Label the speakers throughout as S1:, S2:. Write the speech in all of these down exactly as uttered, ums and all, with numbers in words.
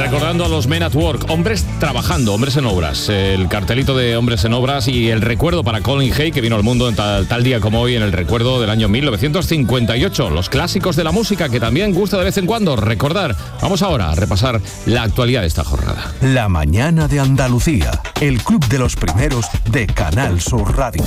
S1: Recordando a los Men at Work, hombres trabajando, hombres en obras. El cartelito de Hombres en Obras y el recuerdo para Colin Hay, que vino al mundo en tal, tal día como hoy, en el recuerdo del año mil novecientos cincuenta y ocho. Los clásicos de la música que también gusta de vez en cuando recordar. Vamos ahora a repasar la actualidad de esta jornada.
S2: La mañana de Andalucía, el club de los primeros de Canal Sur Radio.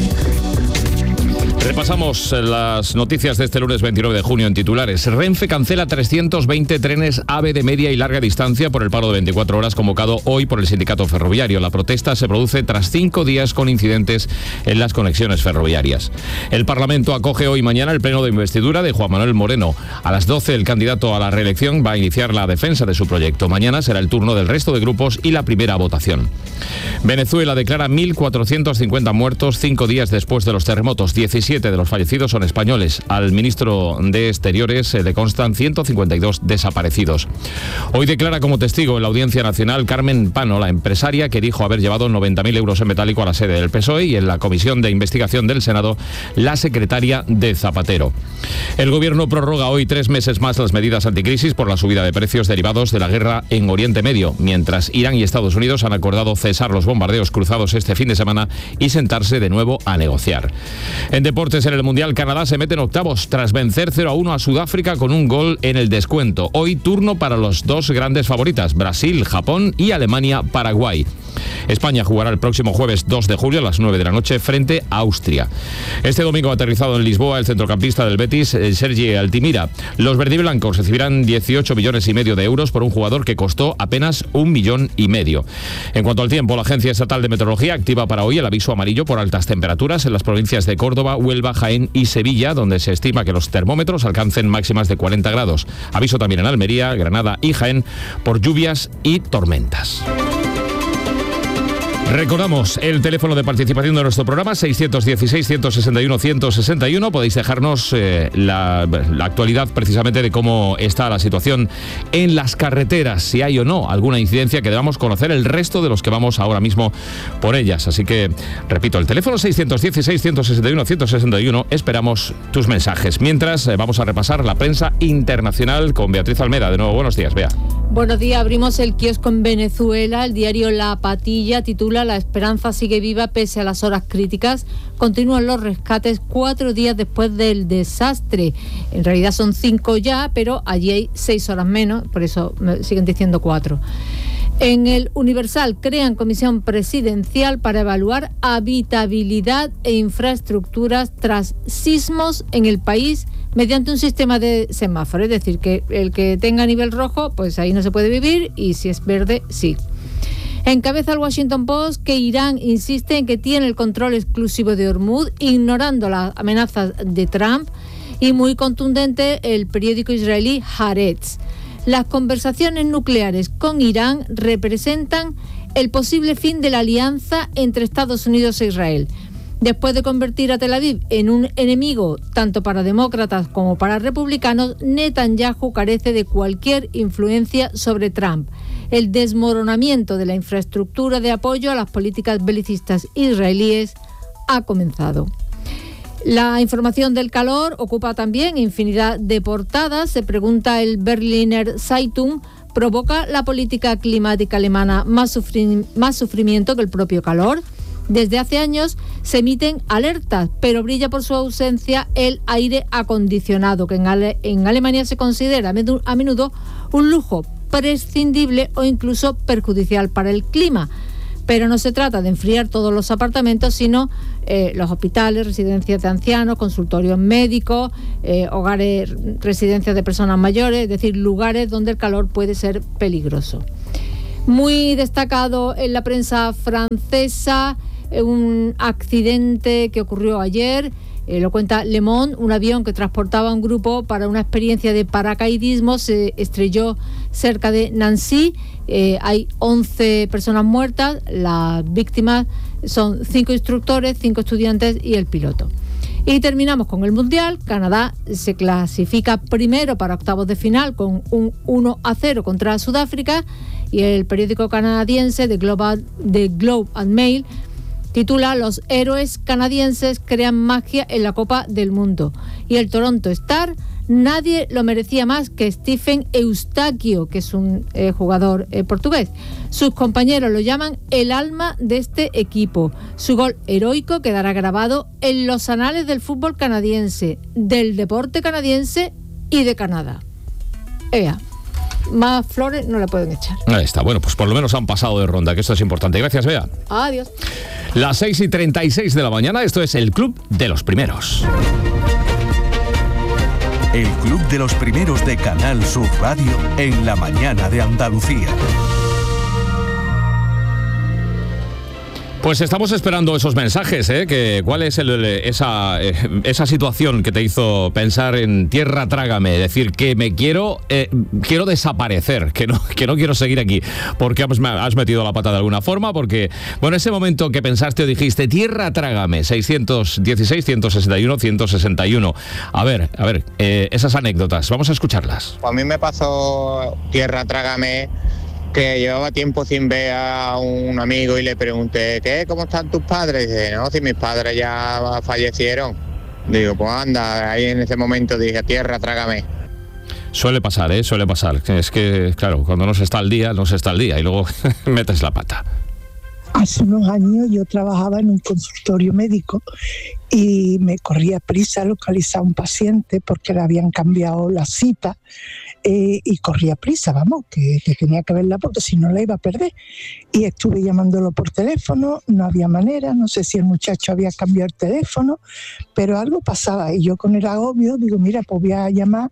S1: Repasamos las noticias de este lunes veintinueve de junio en titulares. Renfe cancela trescientos veinte trenes AVE de media y larga distancia por el paro de veinticuatro horas convocado hoy por el sindicato ferroviario. La protesta se produce tras cinco días con incidentes en las conexiones ferroviarias. El Parlamento acoge hoy y mañana el pleno de investidura de Juan Manuel Moreno. A las doce el candidato a la reelección va a iniciar la defensa de su proyecto. Mañana será el turno del resto de grupos y la primera votación. Venezuela declara mil cuatrocientos cincuenta muertos cinco días después de los terremotos. diecisiete de los fallecidos son españoles. Al ministro de Exteriores le constan ciento cincuenta y dos desaparecidos. Hoy declara como testigo en la Audiencia Nacional Carmen Pano, la empresaria que dijo haber llevado noventa mil euros en metálico a la sede del P S O E, y en la Comisión de Investigación del Senado la secretaria de Zapatero. El Gobierno prorroga hoy tres meses más las medidas anticrisis por la subida de precios derivados de la guerra en Oriente Medio, mientras Irán y Estados Unidos han acordado cesar los bombardeos cruzados este fin de semana y sentarse de nuevo a negociar. En deportes, en el Mundial, Canadá se mete en octavos tras vencer cero a uno a Sudáfrica con un gol en el descuento. Hoy turno para los dos grandes favoritas, Brasil, Japón y Alemania, Paraguay. España jugará el próximo jueves dos de julio a las nueve de la noche frente a Austria. Este domingo ha aterrizado en Lisboa el centrocampista del Betis, Sergi Altimira. Los verdiblancos recibirán dieciocho millones y medio de euros por un jugador que costó apenas un millón y medio. En cuanto al tiempo, la Agencia Estatal de Meteorología activa para hoy el aviso amarillo por altas temperaturas en las provincias de Córdoba, Huelva, Jaén y Sevilla, donde se estima que los termómetros alcancen máximas de cuarenta grados. Aviso también en Almería, Granada y Jaén por lluvias y tormentas. Recordamos el teléfono de participación de nuestro programa, seiscientos dieciséis, ciento sesenta y uno, ciento sesenta y uno. Podéis dejarnos eh, la, la actualidad precisamente de cómo está la situación en las carreteras, si hay o no alguna incidencia que debamos conocer el resto de los que vamos ahora mismo por ellas. Así que, repito, el teléfono seiscientos dieciséis, ciento sesenta y uno, ciento sesenta y uno. Esperamos tus mensajes. Mientras, eh, vamos a repasar la prensa internacional con Beatriz Almeda. De nuevo, buenos días, Bea.
S3: Buenos días, abrimos el kiosco en Venezuela. El diario La Patilla titula: La esperanza sigue viva pese a las horas críticas. Continúan los rescates cuatro días después del desastre. En realidad son cinco ya, pero allí hay seis horas menos, por eso siguen diciendo cuatro. En el Universal, crean comisión presidencial para evaluar habitabilidad e infraestructuras tras sismos en el país mediante un sistema de semáforo. Es decir, que el que tenga nivel rojo, pues ahí no se puede vivir, y si es verde, sí. Encabeza el Washington Post que Irán insiste en que tiene el control exclusivo de Hormuz, ignorando las amenazas de Trump, y muy contundente el periódico israelí Haaretz. Las conversaciones nucleares con Irán representan el posible fin de la alianza entre Estados Unidos e Israel. Después de convertir a Tel Aviv en un enemigo tanto para demócratas como para republicanos, Netanyahu carece de cualquier influencia sobre Trump. El desmoronamiento de la infraestructura de apoyo a las políticas belicistas israelíes ha comenzado. La información del calor ocupa también infinidad de portadas. Se pregunta el Berliner Zeitung: ¿provoca la política climática alemana más, sufri- más sufrimiento que el propio calor? Desde hace años se emiten alertas, pero brilla por su ausencia el aire acondicionado, que en, Ale- en Alemania se considera a menudo un lujo prescindible o incluso perjudicial para el clima. Pero no se trata de enfriar todos los apartamentos, sino eh, los hospitales, residencias de ancianos, consultorios médicos, eh, hogares, residencias de personas mayores, es decir, lugares donde el calor puede ser peligroso. Muy destacado en la prensa francesa, eh, un accidente que ocurrió ayer. Eh, lo cuenta Le Monde: un avión que transportaba a un grupo para una experiencia de paracaidismo se estrelló cerca de Nancy. Eh, hay once personas muertas. Las víctimas son cinco instructores, cinco estudiantes y el piloto. Y terminamos con el Mundial. Canadá se clasifica primero para octavos de final con un uno a cero contra Sudáfrica, y el periódico canadiense The Globe, The Globe and Mail titula: Los héroes canadienses crean magia en la Copa del Mundo. Y el Toronto Star Nadie lo merecía más que Stephen Eustaquio, que es un eh, jugador eh, portugués. Sus compañeros lo llaman el alma de este equipo. Su gol heroico quedará grabado en los anales del fútbol canadiense, del deporte canadiense y de Canadá. Ea, más flores no le pueden echar.
S1: Ahí está, bueno, pues por lo menos han pasado de ronda, que esto es importante. Gracias, Bea.
S3: Adiós.
S1: Las seis y treinta y seis de la mañana, esto es el Club de los Primeros.
S2: El Club de los Primeros de Canal Sur Radio en la mañana de Andalucía.
S1: Pues estamos esperando esos mensajes, ¿eh? Que, ¿cuál es el, esa, eh, esa situación que te hizo pensar en tierra trágame? Decir que me quiero eh, quiero desaparecer, que no, que no quiero seguir aquí. Porque has, has metido la pata de alguna forma, porque, bueno, ese momento que pensaste o dijiste, tierra trágame, seiscientos dieciséis, ciento sesenta y uno, ciento sesenta y uno. A ver, a ver, eh, esas anécdotas, vamos a escucharlas.
S4: A mí me pasó tierra trágame, que llevaba tiempo sin ver a un amigo y le pregunté, ¿qué? ¿Cómo están tus padres? Y dice, no, si mis padres ya fallecieron. Digo, pues anda, ahí en ese momento dije, tierra, trágame.
S1: Suele pasar, ¿eh? Suele pasar. Es que, claro, cuando no se está al día, no se está al día y luego metes la pata.
S5: Hace unos años yo trabajaba en un consultorio médico y me corría prisa localizar a un paciente porque le habían cambiado la cita. Eh, y corría prisa, vamos, que, que tenía que verla porque si no la iba a perder. Y estuve llamándolo por teléfono, no había manera, no sé si el muchacho había cambiado el teléfono, pero algo pasaba. Y yo con el agobio digo, mira, pues voy a llamar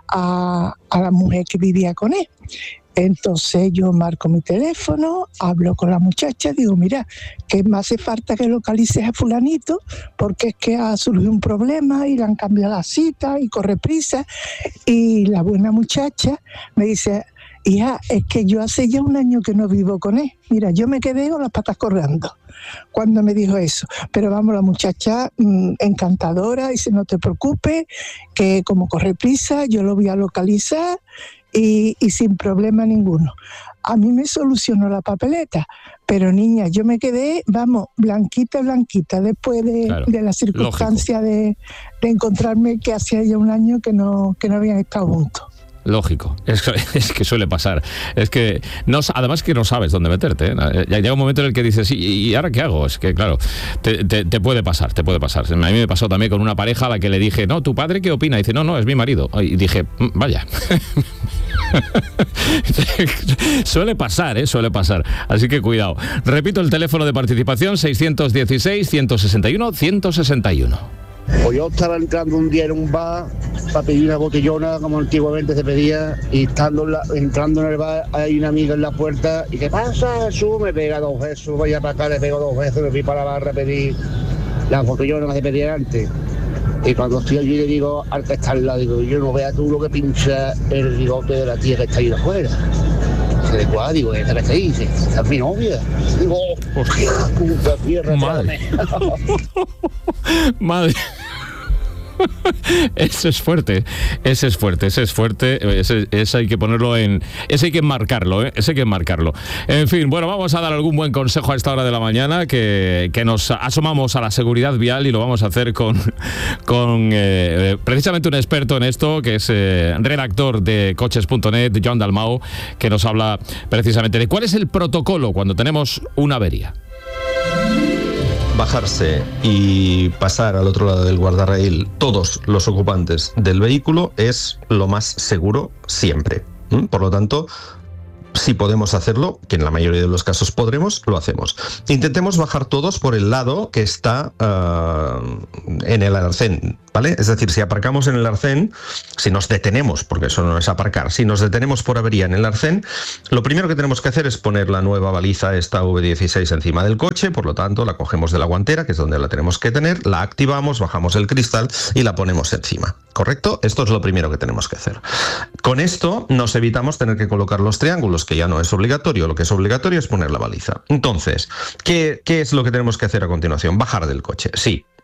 S5: a, a la mujer que vivía con él. Entonces yo marco mi teléfono, hablo con la muchacha, digo, mira, que me hace falta que localices a fulanito porque es que ha surgido un problema y le han cambiado la cita y corre prisa. Y la buena muchacha me dice, hija, es que yo hace ya un año que no vivo con él. Mira, yo me quedé con las patas corriendo cuando me dijo eso. Pero vamos, la muchacha mmm, encantadora, dice, no te preocupes, que como corre prisa yo lo voy a localizar. Y, y sin problema ninguno. A mí me solucionó la papeleta, pero niña, yo me quedé, vamos, blanquita, blanquita, después de, claro, de la circunstancia de, de encontrarme que hacía ya un año que no, que no habían estado juntos.
S1: Lógico, es, es que suele pasar. Es que no, además que no sabes dónde meterte, ¿eh? Ya llega un momento en el que dices, ¿y, y ahora qué hago? Es que claro, te, te, te puede pasar, te puede pasar. A mí me pasó también con una pareja a la que le dije, no, ¿tu padre qué opina? Y dice, no, no, es mi marido. Y dije, vaya. Suele pasar, ¿eh? Suele pasar. Así que cuidado. Repito el teléfono de participación, seiscientos dieciséis, ciento sesenta y uno, ciento sesenta y uno.
S6: Pues yo estaba entrando un día en un bar para pedir una botellona como antiguamente se pedía, y estando en la, entrando en el bar hay una amiga en la puerta y ¿qué pasa, Jesús? Me pega dos besos, vaya para acá, le pego dos besos, me fui para la barra a pedir las botellonas que se pedían antes. Y cuando estoy allí le digo al que está al lado, digo, yo no vea tú lo que pincha el bigote de la tía que está ahí afuera. Se le cuadra, digo, ¿esta que está ahí? Dice, esta es mi novia. Digo, hostia, puta tierra.
S1: Madre. Madre. Ese es fuerte, ese es fuerte, ese es fuerte, ese, ese hay que ponerlo en, ese hay que enmarcarlo, ¿eh? ese hay que enmarcarlo. En fin, bueno, vamos a dar algún buen consejo a esta hora de la mañana, que, que nos asomamos a la seguridad vial y lo vamos a hacer con, con eh, precisamente un experto en esto, que es eh, redactor de coches punto net, John Dalmau, que nos habla precisamente de cuál es el protocolo cuando tenemos una avería.
S7: Bajarse y pasar al otro lado del guardarraíl todos los ocupantes del vehículo es lo más seguro siempre. ¿Mm? Por lo tanto, si podemos hacerlo, que en la mayoría de los casos podremos, lo hacemos. Intentemos bajar todos por el lado que está uh, en el arcén, ¿vale? Es decir, si aparcamos en el arcén, si nos detenemos, porque eso no es aparcar, si nos detenemos por avería en el arcén, lo primero que tenemos que hacer es poner la nueva baliza, esta V dieciséis, encima del coche. Por lo tanto, la cogemos de la guantera, que es donde la tenemos que tener, la activamos, bajamos el cristal y la ponemos encima, ¿correcto? Esto es lo primero que tenemos que hacer. Con esto nos evitamos tener que colocar los triángulos, que ya no es obligatorio. Lo que es obligatorio es poner la baliza. Entonces, ¿qué, qué es lo que tenemos que hacer a continuación? Bajar del coche, sí.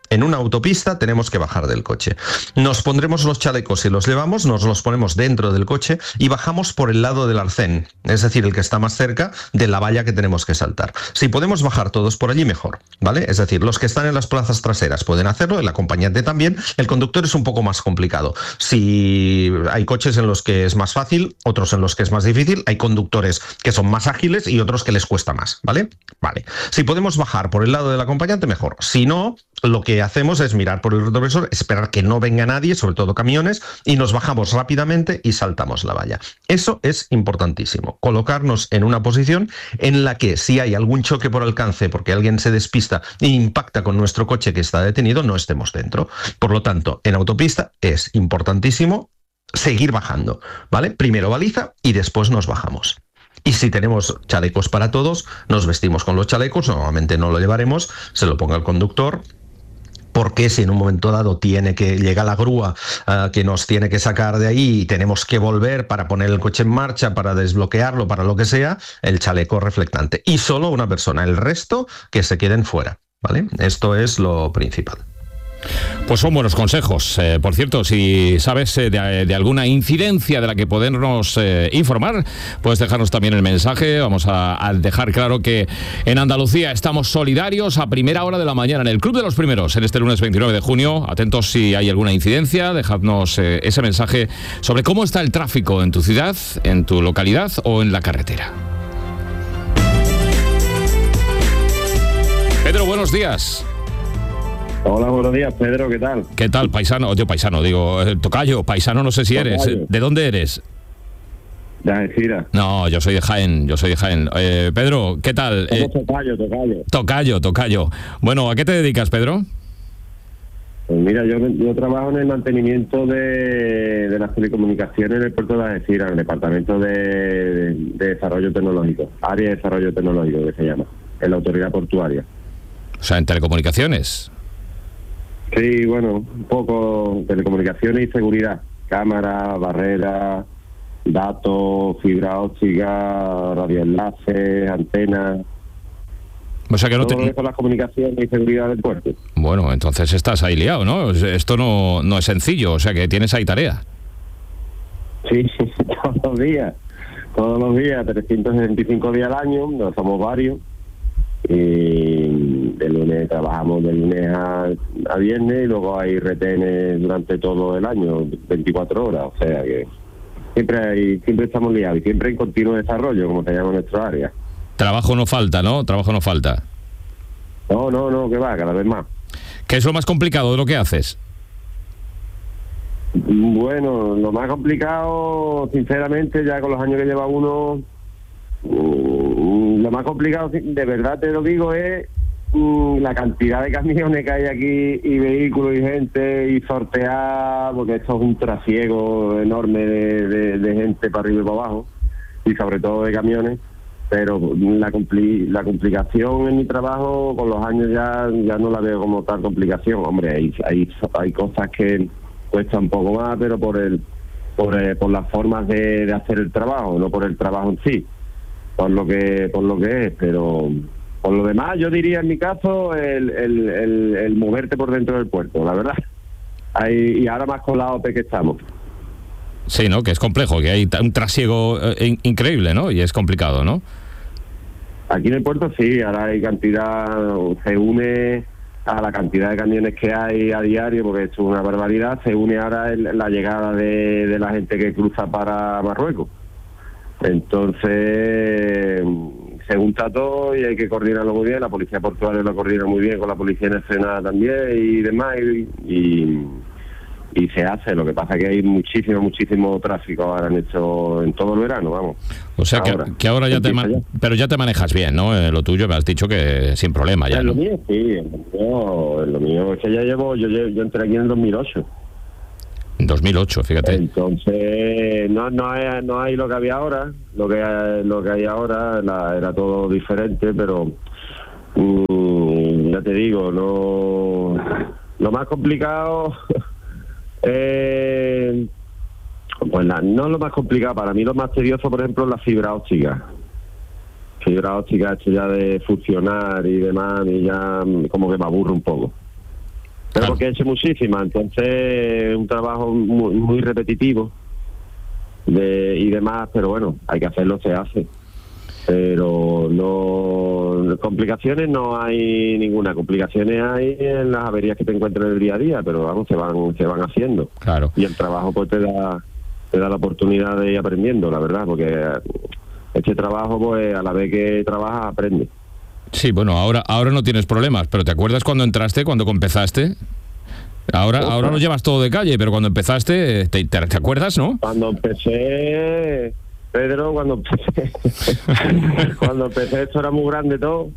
S7: en una autopista tenemos que bajar del coche. Nos pondremos los chalecos y los llevamos, nos los ponemos dentro del coche y bajamos por el lado del arcén, es decir, el que está más cerca de la valla que tenemos que saltar. Si podemos bajar todos por allí, mejor, ¿vale? Es decir, los que están en las plazas traseras pueden hacerlo, el acompañante también, el conductor es un poco más complicado. Si hay coches en los que es más fácil, otros en los que es más difícil, hay conductores que son más ágiles y otros que les cuesta más, ¿vale? Vale. Si podemos bajar por el lado del acompañante, mejor. Si no, lo que hacemos es mirar por el retrovisor, esperar que no venga nadie, sobre todo camiones, y nos bajamos rápidamente y saltamos la valla. Eso es importantísimo, colocarnos en una posición en la que si hay algún choque por alcance, porque alguien se despista e impacta con nuestro coche que está detenido, no estemos dentro. Por lo tanto, en autopista es importantísimo seguir bajando, ¿vale? Primero baliza y después nos bajamos. Y si tenemos chalecos para todos, nos vestimos con los chalecos, normalmente no lo llevaremos, se lo ponga el conductor, porque si en un momento dado tiene que llega la grúa uh, que nos tiene que sacar de ahí y tenemos que volver para poner el coche en marcha, para desbloquearlo, para lo que sea, el chaleco reflectante. Y solo una persona, el resto que se queden fuera, ¿vale? Esto es lo principal.
S1: Pues son buenos consejos. Eh, por cierto, si sabes eh, de, de alguna incidencia de la que podernos eh, informar, puedes dejarnos también el mensaje. Vamos a, a dejar claro que en Andalucía estamos solidarios a primera hora de la mañana en el Club de los Primeros, en este lunes veintinueve de junio. Atentos si hay alguna incidencia, dejadnos eh, ese mensaje sobre cómo está el tráfico en tu ciudad, en tu localidad o en la carretera. Pedro, buenos días.
S8: Hola, buenos días, Pedro, ¿qué tal?
S1: ¿Qué tal, paisano? Yo paisano, digo, eh, tocayo, paisano no sé si
S8: Tocayo.
S1: eres. ¿De dónde eres?
S8: De Algeciras.
S1: No, yo soy de Jaén, yo soy de Jaén. Eh, Pedro, ¿qué tal?
S8: Somos
S1: Eh,
S8: tocayo, tocayo.
S1: tocayo, tocayo. Bueno, ¿a qué te dedicas, Pedro?
S8: Pues mira, yo, yo trabajo en el mantenimiento de, de las telecomunicaciones en el puerto de Algeciras, en el departamento de, de desarrollo tecnológico, área de desarrollo tecnológico que se llama, en la autoridad portuaria.
S1: O sea, en telecomunicaciones.
S8: Sí, bueno, un poco telecomunicaciones y seguridad, cámaras, barreras, datos, fibra óptica, radioenlaces, antenas.
S1: O sea que no
S8: todo
S1: te...
S8: eso, las comunicaciones y seguridad del puerto.
S1: Bueno, entonces estás ahí liado, ¿no? Esto no, no es sencillo, o sea que tienes ahí tarea.
S8: Sí, todos los días, todos los días, trescientos sesenta y cinco días al año, no somos varios, y de lunes trabajamos de lunes a, a viernes y luego hay retenes durante todo el año, veinticuatro horas, o sea que siempre hay, siempre estamos liados y siempre en continuo desarrollo, como se llama en nuestra área.
S1: Trabajo no falta, ¿no? Trabajo no falta.
S8: No, no, no, que va, cada vez más.
S1: ¿Qué es lo más complicado de lo que haces?
S8: Bueno, lo más complicado, sinceramente, ya con los años que lleva uno, lo más complicado, de verdad te lo digo, es la cantidad de camiones que hay aquí y vehículos y gente y sortear, porque esto es un trasiego enorme de, de, de gente para arriba y para abajo y sobre todo de camiones. Pero la compli- la complicación en mi trabajo con los años ya ya no la veo como tal complicación. Hombre, hay hay, hay cosas que cuestan un poco más, pero por el por, eh, por las formas de, de hacer el trabajo, no por el trabajo en sí, por lo que por lo que es. Pero por lo demás, yo diría en mi caso el, el, el, el moverte por dentro del puerto, la verdad. Hay, y ahora más con la O P E que estamos.
S1: Sí, ¿no? Que es complejo, que hay un trasiego eh, in- increíble, ¿no? Y es complicado, ¿no?
S8: Aquí en el puerto sí, ahora hay cantidad, se une a la cantidad de camiones que hay a diario, porque esto es una barbaridad, se une ahora el, la llegada de, de la gente que cruza para Marruecos. Entonces se junta todo y hay que coordinarlo muy bien, la policía portuaria lo coordina muy bien con la policía nacional también y demás, y, y, y se hace. Lo que pasa es que hay muchísimo, muchísimo tráfico ahora en esto, en todo el verano, vamos.
S1: O sea que
S8: ahora,
S1: ahora, que ahora ya te man-
S8: ya.
S1: pero ya te manejas bien, ¿no? Eh, lo tuyo me has dicho que sin problema ya,
S8: En
S1: ¿no?
S8: lo mío sí, en lo mío, en lo mío es que ya llevo, yo, yo, yo entré aquí en el dos mil ocho.
S1: En dos mil ocho, fíjate.
S8: Entonces no no hay, no hay lo que había ahora, lo que hay, lo que hay ahora la, era todo diferente, pero mmm, ya te digo, no lo más complicado eh, pues la, no lo más complicado, para mí lo más tedioso, por ejemplo, es la fibra óptica. Fibra óptica, esto ya de funcionar y demás, y ya como que me aburre un poco. Pero
S1: Claro.
S8: porque he hecho muchísimas, entonces es un trabajo muy, muy repetitivo de, y demás, pero bueno, hay que hacerlo, se hace. Pero no, complicaciones no hay ninguna, complicaciones hay en las averías que te encuentras en el día a día, pero vamos, se van, se van haciendo.
S1: Claro.
S8: Y el trabajo pues te da, te da la oportunidad de ir aprendiendo, la verdad, porque este trabajo pues a la vez que trabajas aprendes.
S1: Sí, bueno, ahora, ahora no tienes problemas, pero ¿te acuerdas cuando entraste, cuando empezaste? Ahora,
S8: Opa.
S1: ahora lo llevas todo de calle, pero cuando empezaste, ¿te, te, te acuerdas, no?
S8: Cuando empecé, Pedro, cuando empecé, cuando empecé esto era muy grande todo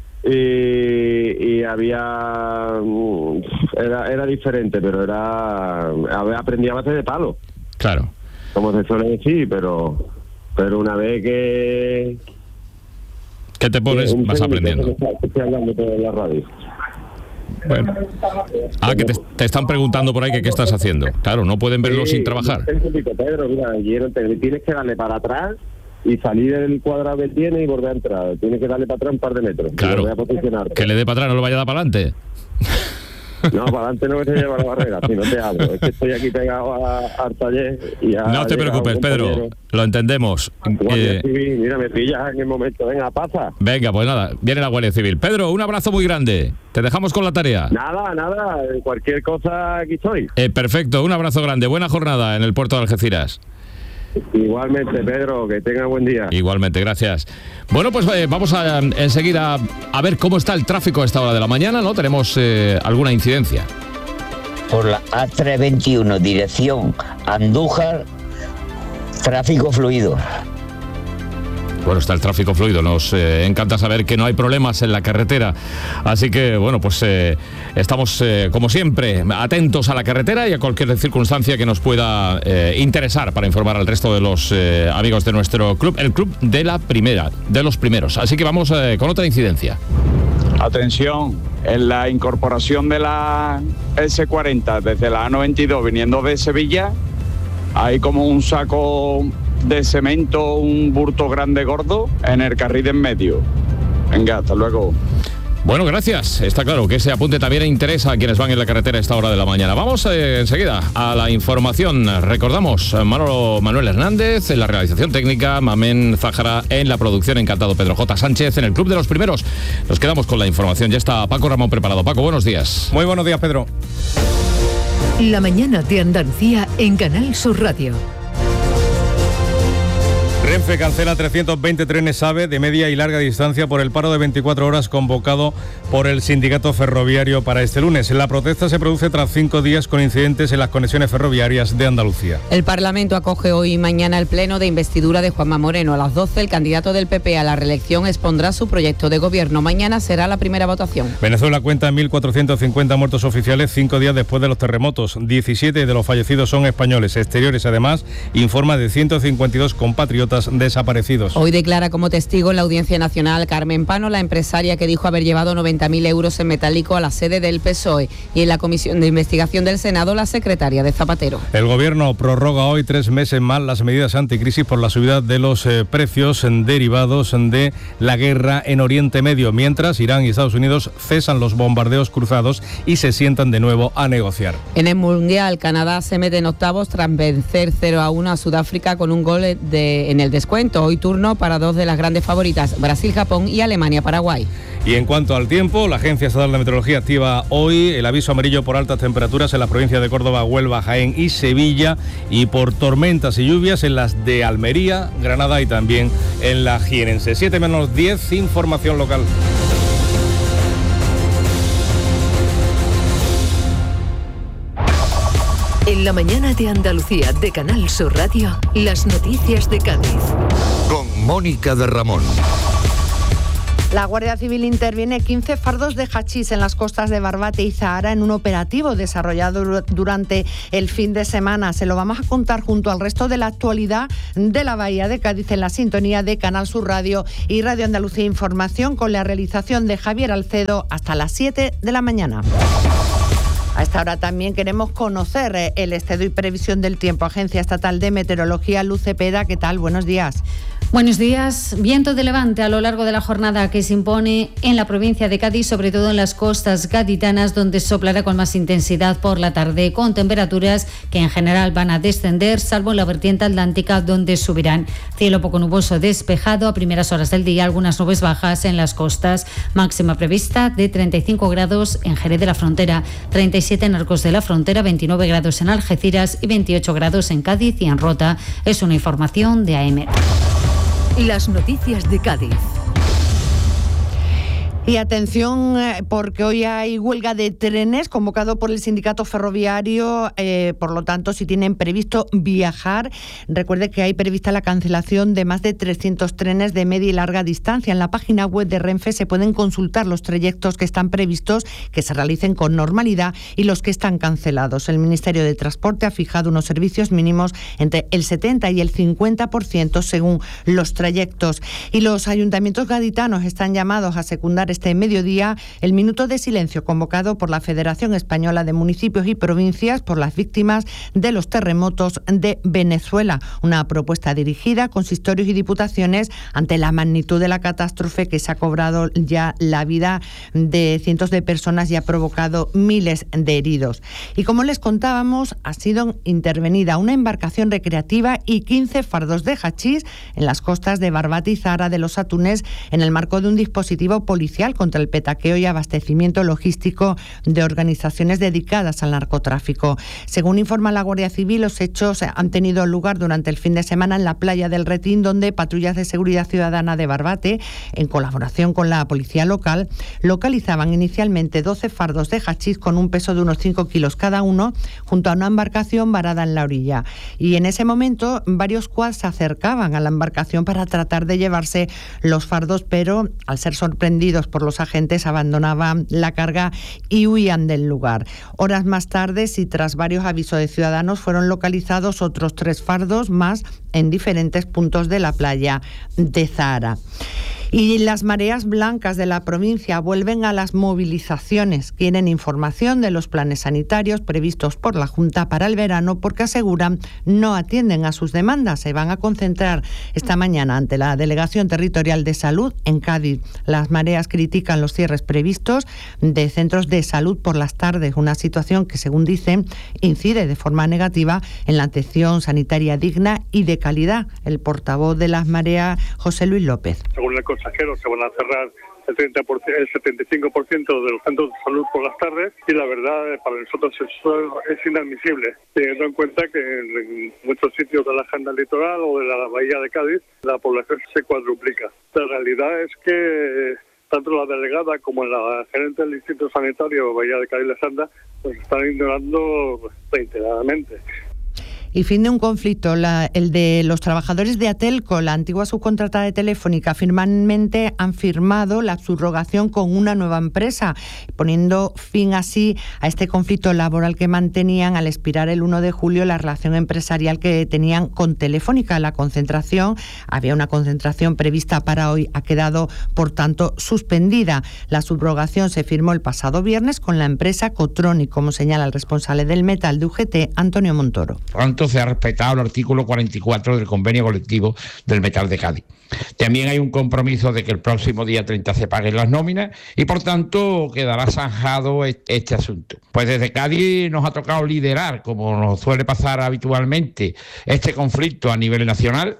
S8: y, y había, era, era diferente, pero era, aprendí a base de palo,
S1: Claro.
S8: como se suele decir, pero, pero una vez que
S1: ¿Qué te pones?
S8: Un
S1: Vas
S8: segundito,
S1: aprendiendo.
S8: que estoy hablando por la radio.
S1: Bueno. Ah, que te, te están preguntando por ahí que qué estás haciendo. Claro, no pueden verlo
S8: Sí,
S1: sin trabajar.
S8: un segundito, Pedro, mira, quiero- te- tienes que darle para atrás y salir del cuadrado que tiene y volver a entrar. Tienes que darle para atrás un par de metros.
S1: Claro.
S8: Y volver a posicionarte.
S1: Que le dé para atrás, no lo vaya a dar para adelante.
S8: No, para adelante no me se lleva la barrera, si no te hablo. Es que estoy aquí pegado a- al taller y ya
S1: No te
S8: ha llegado
S1: preocupes,
S8: un
S1: Pedro.
S8: compañero.
S1: Lo entendemos.
S8: Guardia
S1: Eh,
S8: Civil, mira, me pillas en el momento. Venga, pasa.
S1: venga, pues nada, viene la Guardia Civil. Pedro, un abrazo muy grande. Te dejamos con la tarea.
S8: Nada, nada, cualquier cosa aquí estoy.
S1: Eh, perfecto, un abrazo grande. Buena jornada en el puerto de Algeciras.
S8: Igualmente, Pedro, que tenga buen día.
S1: Igualmente, gracias. Bueno, pues eh, vamos a, enseguida a ver cómo está el tráfico a esta hora de la mañana, ¿no? Tenemos eh, alguna incidencia.
S9: Por la A trescientos veintiuno, dirección Andújar, tráfico fluido.
S1: Bueno, está el tráfico fluido. Nos eh, encanta saber que no hay problemas en la carretera. Así que, bueno, pues eh, estamos, eh, como siempre, atentos a la carretera y a cualquier circunstancia que nos pueda eh, interesar para informar al resto de los eh, amigos de nuestro club, el club de la primera, de los primeros. Así que vamos eh, con otra incidencia.
S10: Atención, en la incorporación de la ese cuarenta desde la A noventa y dos viniendo de Sevilla, hay como un saco de cemento, un burto grande gordo en el carril de en medio. Venga, hasta luego.
S1: Bueno, gracias. Está claro que ese apunte también interesa a quienes van en la carretera a esta hora de la mañana. Vamos eh, enseguida a la información. Recordamos, Manolo, Manuel Hernández en la realización técnica, Mamen Zájara en la producción, encantado Pedro J. Sánchez en el Club de los Primeros. Nos quedamos con la información. Ya está Paco Ramón preparado. Paco, buenos días.
S11: Muy buenos días, Pedro.
S12: La mañana de Andalucía en Canal Sur Radio.
S11: Renfe cancela trescientos veinte trenes AVE de media y larga distancia por el paro de veinticuatro horas convocado por el sindicato ferroviario para este lunes. La protesta se produce tras cinco días con incidentes en las conexiones ferroviarias de Andalucía.
S13: El Parlamento acoge hoy y mañana el pleno de investidura de Juanma Moreno. A las doce, el candidato del P P a la reelección expondrá su proyecto de gobierno. Mañana será la primera votación.
S11: Venezuela cuenta mil cuatrocientos cincuenta muertos oficiales cinco días después de los terremotos. diecisiete de los fallecidos son españoles. Exteriores, además, informa de ciento cincuenta y dos compatriotas desaparecidos.
S13: Hoy declara como testigo en la Audiencia Nacional Carmen Pano, la empresaria que dijo haber llevado noventa mil euros en metálico a la sede del P S O E, y en la Comisión de Investigación del Senado, la secretaria de Zapatero.
S11: El Gobierno prorroga hoy tres meses más las medidas anticrisis por la subida de los eh, precios derivados de la guerra en Oriente Medio, mientras Irán y Estados Unidos cesan los bombardeos cruzados y se sientan de nuevo a negociar.
S13: En el Mundial, Canadá se mete en octavos tras vencer cero a uno a Sudáfrica con un gol de, en el descuento. Hoy turno para dos de las grandes favoritas, Brasil-Japón y Alemania-Paraguay.
S11: Y en cuanto al tiempo, la Agencia Estatal de Meteorología activa hoy el aviso amarillo por altas temperaturas en las provincias de Córdoba, Huelva, Jaén y Sevilla, y por tormentas y lluvias en las de Almería, Granada y también en la jienense. siete menos diez, información local.
S12: En la mañana de Andalucía de Canal Sur Radio, las noticias de Cádiz.
S2: Con Mónica de Ramón.
S14: La Guardia Civil interviene quince fardos de hachís en las costas de Barbate y Zahara en un operativo desarrollado durante el fin de semana. Se lo vamos a contar junto al resto de la actualidad de la Bahía de Cádiz en la sintonía de Canal Sur Radio y Radio Andalucía Información, con la realización de Javier Alcedo hasta las siete de la mañana. A esta hora también queremos conocer el estado y previsión del tiempo. Agencia Estatal de Meteorología, Luz Cepeda, ¿qué tal? Buenos días.
S15: Buenos días. Viento de levante a lo largo de la jornada que se impone en la provincia de Cádiz, sobre todo en las costas gaditanas, donde soplará con más intensidad por la tarde, con temperaturas que en general van a descender, salvo en la vertiente atlántica, donde subirán. Cielo poco nuboso despejado a primeras horas del día, algunas nubes bajas en las costas. Máxima prevista de treinta y cinco grados en Jerez de la Frontera, treinta y siete en Arcos de la Frontera, veintinueve grados en Algeciras y veintiocho grados en Cádiz y en Rota. Es una información de A E M E T.
S12: Las noticias de Cádiz.
S14: Y atención, porque hoy hay huelga de trenes convocado por el sindicato ferroviario, eh, por lo tanto, si tienen previsto viajar, recuerde que hay prevista la cancelación de más de trescientos trenes de media y larga distancia. En la página web de Renfe se pueden consultar los trayectos que están previstos que se realicen con normalidad y los que están cancelados. El Ministerio de Transporte ha fijado unos servicios mínimos entre el setenta y el cincuenta por ciento según los trayectos. Y los ayuntamientos gaditanos están llamados a secundar este mediodía el minuto de silencio convocado por la Federación Española de Municipios y Provincias por las víctimas de los terremotos de Venezuela. Una propuesta dirigida a consistorios y diputaciones ante la magnitud de la catástrofe que se ha cobrado ya la vida de cientos de personas y ha provocado miles de heridos. Y como les contábamos, ha sido intervenida una embarcación recreativa y quince fardos de hachís en las costas de Barbate y Zahara de los Atunes en el marco de un dispositivo policial contra el petaqueo y abastecimiento logístico de organizaciones dedicadas al narcotráfico. Según informa la Guardia Civil, los hechos han tenido lugar durante el fin de semana en la playa del Retín, donde patrullas de seguridad ciudadana de Barbate, en colaboración con la policía local, localizaban inicialmente doce fardos de hachís con un peso de unos cinco kilos cada uno, junto a una embarcación varada en la orilla. Y en ese momento, varios quads se acercaban a la embarcación para tratar de llevarse los fardos, pero al ser sorprendidos por los agentes abandonaban la carga y huían del lugar. Horas más tarde, y tras varios avisos de ciudadanos, fueron localizados otros tres fardos más en diferentes puntos de la playa de Zahara. Y las mareas blancas de la provincia vuelven a las movilizaciones. Quieren información de los planes sanitarios previstos por la Junta para el verano porque aseguran no atienden a sus demandas. Se van a concentrar esta mañana ante la Delegación Territorial de Salud en Cádiz. Las mareas critican los cierres previstos de centros de salud por las tardes, una situación que, según dicen, incide de forma negativa en la atención sanitaria digna y de calidad. El portavoz de las mareas, José Luis López.
S16: Según el consejero, se van a cerrar el, treinta por ciento, el setenta y cinco por ciento de los centros de salud por las tardes y la verdad para nosotros eso es inadmisible, teniendo en cuenta que en muchos sitios de la agenda litoral o de la bahía de Cádiz la población se cuadruplica. La realidad es que tanto la delegada como la gerente del Distrito Sanitario Bahía de Cádiz Lezanda pues están ignorando reiteradamente.
S14: Y fin de un conflicto, la, el de los trabajadores de Atelco, la antigua subcontratada de Telefónica, finalmente han firmado la subrogación con una nueva empresa, poniendo fin así a este conflicto laboral que mantenían al expirar el uno de julio la relación empresarial que tenían con Telefónica. La concentración, había una concentración prevista para hoy, ha quedado, por tanto, suspendida. La subrogación se firmó el pasado viernes con la empresa Cotronic, como señala el responsable del metal de U G T, Antonio Montoro.
S17: Se ha respetado el artículo cuarenta y cuatro del convenio colectivo del metal de Cádiz. También hay un compromiso de que el próximo día treinta se paguen las nóminas y por tanto quedará zanjado este asunto. Pues desde Cádiz nos ha tocado liderar, como nos suele pasar habitualmente, este conflicto a nivel nacional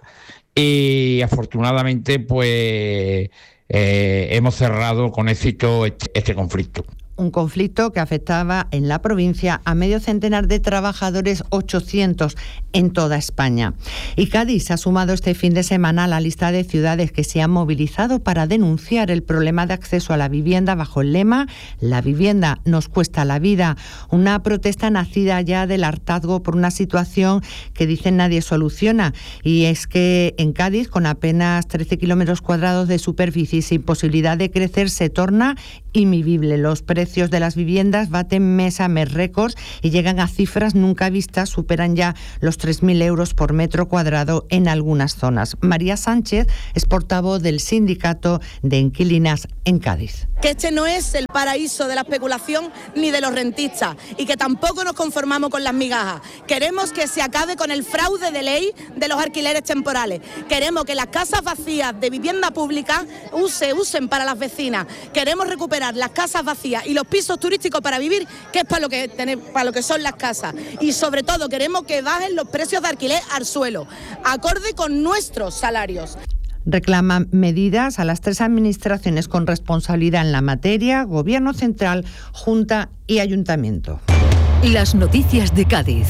S17: y afortunadamente pues eh, hemos cerrado con éxito este, este conflicto.
S14: Un conflicto que afectaba en la provincia a medio centenar de trabajadores, ochocientos en toda España. Y Cádiz se ha sumado este fin de semana a la lista de ciudades que se han movilizado para denunciar el problema de acceso a la vivienda bajo el lema "La vivienda nos cuesta la vida". Una protesta nacida ya del hartazgo por una situación que dicen nadie soluciona. Y es que en Cádiz, con apenas trece kilómetros cuadrados de superficie y sin posibilidad de crecer, se torna invivible. Los precios precios de las viviendas baten mes a mes récords y llegan a cifras nunca vistas, superan ya los tres mil euros por metro cuadrado en algunas zonas. María Sánchez es portavoz del sindicato de inquilinas en Cádiz.
S18: Que este no es el paraíso de la especulación ni de los rentistas y que tampoco nos conformamos con las migajas. Queremos que se acabe con el fraude de ley de los alquileres temporales. Queremos que las casas vacías de vivienda pública se usen para las vecinas. Queremos recuperar las casas vacías y los pisos turísticos para vivir, que es para lo que, para lo que son las casas. Y sobre todo queremos que bajen los precios de alquiler al suelo, acorde con nuestros salarios.
S14: Reclaman medidas a las tres administraciones con responsabilidad en la materia: Gobierno Central, Junta y Ayuntamiento.
S12: Las noticias de Cádiz.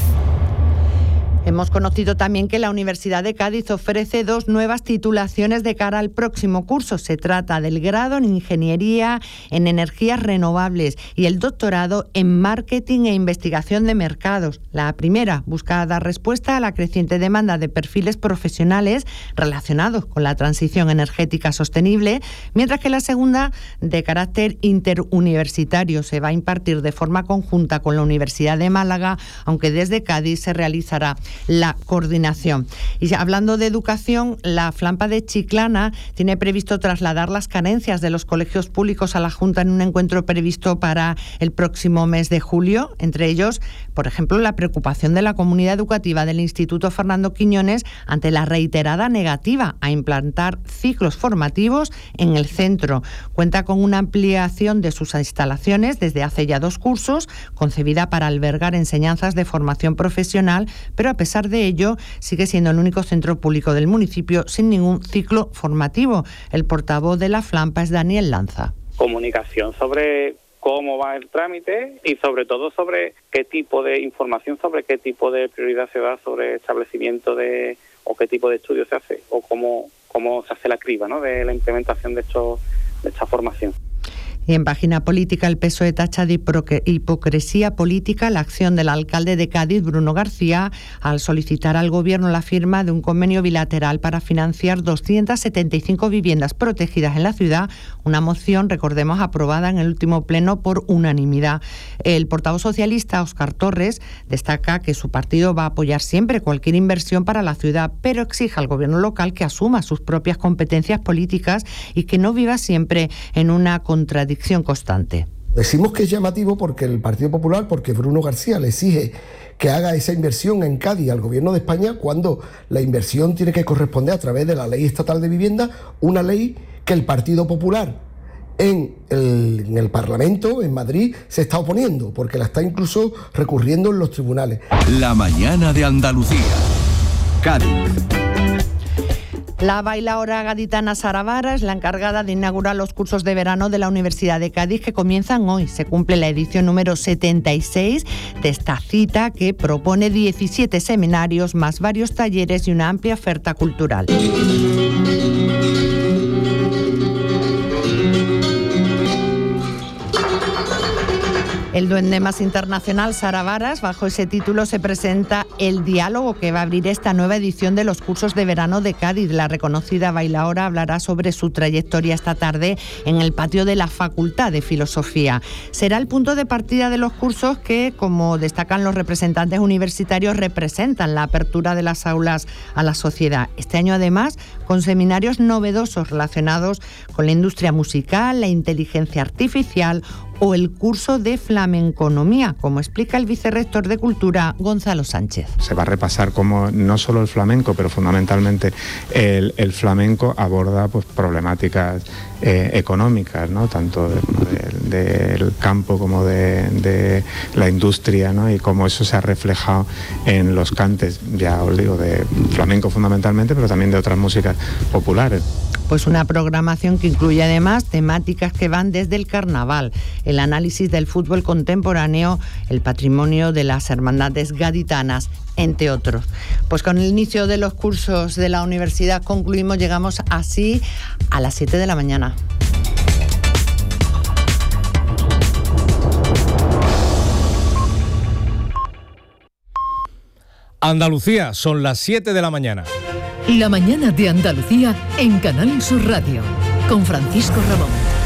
S14: Hemos conocido también que la Universidad de Cádiz ofrece dos nuevas titulaciones de cara al próximo curso. Se trata del grado en Ingeniería en Energías Renovables y el doctorado en Marketing e Investigación de Mercados. La primera busca dar respuesta a la creciente demanda de perfiles profesionales relacionados con la transición energética sostenible, mientras que la segunda, de carácter interuniversitario, se va a impartir de forma conjunta con la Universidad de Málaga, aunque desde Cádiz se realizará la coordinación. Y hablando de educación, la Flampa de Chiclana tiene previsto trasladar las carencias de los colegios públicos a la Junta en un encuentro previsto para el próximo mes de julio. Entre ellos, por ejemplo, la preocupación de la comunidad educativa del Instituto Fernando Quiñones ante la reiterada negativa a implantar ciclos formativos en el centro. Cuenta con una ampliación de sus instalaciones desde hace ya dos cursos, concebida para albergar enseñanzas de formación profesional, pero a pesar de ello sigue siendo el único centro público del municipio sin ningún ciclo formativo. El portavoz de la Flampa es Daniel Lanza.
S19: Comunicación sobre cómo va el trámite y sobre todo sobre qué tipo de información, sobre qué tipo de prioridad se da sobre establecimiento de o qué tipo de estudio se hace o cómo, cómo se hace la criba, ¿no?, de la implementación de, estos, de esta formación.
S14: Y en página política, el P S O E tacha de hipocresía política la acción del alcalde de Cádiz, Bruno García, al solicitar al Gobierno la firma de un convenio bilateral para financiar doscientas setenta y cinco viviendas protegidas en la ciudad, una moción, recordemos, aprobada en el último pleno por unanimidad. El portavoz socialista, Óscar Torres, destaca que su partido va a apoyar siempre cualquier inversión para la ciudad, pero exige al Gobierno local que asuma sus propias competencias políticas y que no viva siempre en una contradicción constante.
S20: Decimos que es llamativo porque el Partido Popular, porque Bruno García le exige que haga esa inversión en Cádiz al Gobierno de España cuando la inversión tiene que corresponder a través de la Ley Estatal de Vivienda, una ley que el Partido Popular en el, en el Parlamento, en Madrid, se está oponiendo, porque la está incluso recurriendo en los tribunales.
S2: La mañana de Andalucía. Cádiz.
S14: La bailaora gaditana Sara Vara es la encargada de inaugurar los cursos de verano de la Universidad de Cádiz, que comienzan hoy. Se cumple la edición número setenta y seis de esta cita, que propone diecisiete seminarios, más varios talleres y una amplia oferta cultural. El duende más internacional, Sara Varas, bajo ese título se presenta El Diálogo, que va a abrir esta nueva edición de los cursos de verano de Cádiz. La reconocida bailaora hablará sobre su trayectoria esta tarde en el patio de la Facultad de Filosofía. Será el punto de partida de los cursos que, como destacan los representantes universitarios, representan la apertura de las aulas a la sociedad. Este año, además, con seminarios novedosos relacionados con la industria musical, la inteligencia artificial o el curso de flamenconomía, como explica el vicerrector de Cultura, Gonzalo Sánchez.
S21: Se va a repasar cómo no solo el flamenco, pero fundamentalmente el, el flamenco aborda pues, problemáticas eh, económicas, ¿no?, tanto del de, de campo como de, de la industria, ¿no?, y cómo eso se ha reflejado en los cantes, ya os digo, de flamenco fundamentalmente, pero también de otras músicas populares.
S14: Pues una programación que incluye además temáticas que van desde el carnaval, el análisis del fútbol contemporáneo, el patrimonio de las hermandades gaditanas, entre otros. Pues con el inicio de los cursos de la universidad concluimos, llegamos así a las siete de la mañana.
S11: Andalucía, son las siete de la mañana.
S12: La mañana de Andalucía en Canal Sur Radio, con Francisco Ramón.